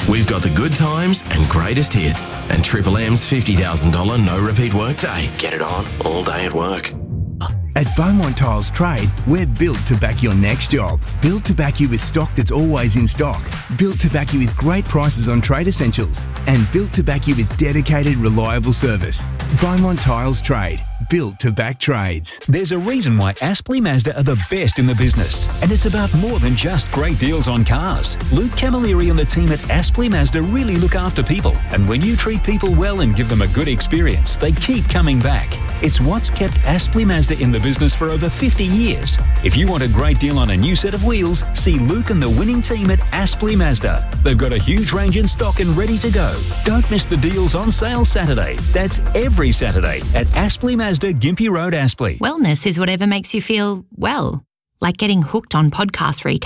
We've got the good times and greatest hits and Triple M's $50,000 no repeat workday. Get it on all day at work. At Beaumont Tiles Trade, we're built to back your next job. Built to back you with stock that's always in stock. Built to back you with great prices on trade essentials. And built to back you with dedicated, reliable service. Beaumont Tiles Trade. Built to back trades. There's a reason why Aspley Mazda are the best in the business. And it's about more than just great deals on cars. Luke Camilleri and the team at Aspley Mazda really look after people. And when you treat people well and give them a good experience, they keep coming back. It's what's kept Aspley Mazda in the business for over 50 years. If you want a great deal on a new set of wheels, see Luke and the winning team at Aspley Mazda. They've got a huge range in stock and ready to go. Don't miss the deals on sale Saturday. That's every Saturday at Aspley Mazda, Gympie Road, Aspley. Wellness is whatever makes you feel well, like getting hooked on podcasts free